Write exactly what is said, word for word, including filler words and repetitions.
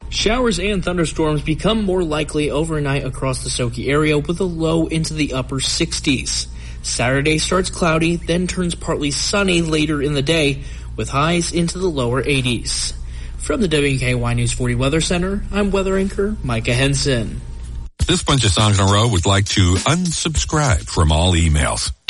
Showers and thunderstorms become more likely overnight across the Soki area with a low into the upper sixties. Saturday starts cloudy, then turns partly sunny later in the day with highs into the lower eighties. From the W K Y News forty Weather Center, I'm weather anchor Micah Henson. This bunch of songs in a row would like to unsubscribe from all emails.